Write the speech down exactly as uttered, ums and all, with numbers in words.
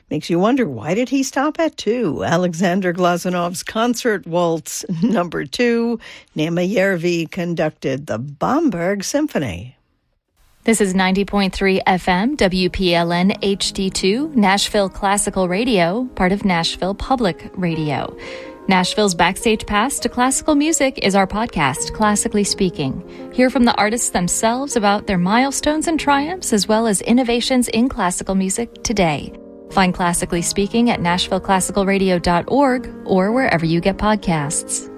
Makes you wonder, why did he stop at two? Alexander Glazunov's Concert Waltz number two. Nema Yervi conducted the Bamberg Symphony. This is ninety point three F M, W P L N H D two, Nashville Classical Radio, part of Nashville Public Radio. Nashville's Backstage Pass to Classical Music is our podcast, Classically Speaking. Hear from the artists themselves about their milestones and triumphs, as well as innovations in classical music today. Find Classically Speaking at nashville classical radio dot org or wherever you get podcasts.